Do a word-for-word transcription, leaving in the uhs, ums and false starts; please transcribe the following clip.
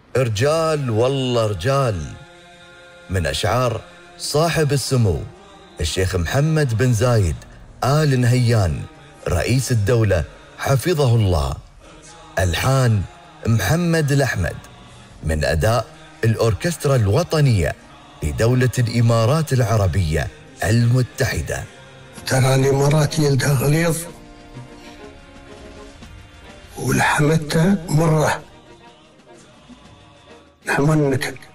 رجال والله رجال، من أشعار صاحب السمو الشيخ محمد بن زايد آل نهيان رئيس الدولة حفظه الله. ألحان محمد الأحمد، من أداء الأوركسترا الوطنية لدولة الإمارات العربية المتحدة. ترى الإمارات يلدها غليظ ولحمتها مرة، لحم النكد.